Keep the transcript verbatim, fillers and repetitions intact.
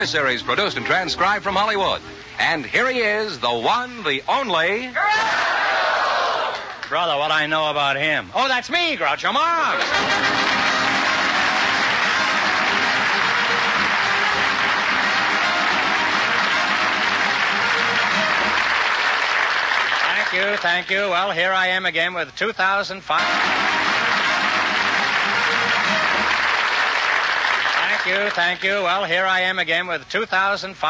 Series produced and transcribed from Hollywood. And here he is, the one, the only... Brother, what I know about him. Oh, that's me, Groucho Marx. Thank you, thank you. Well, here I am again with two thousand five... Thank you, thank you. Well, here I am again with two thousand five...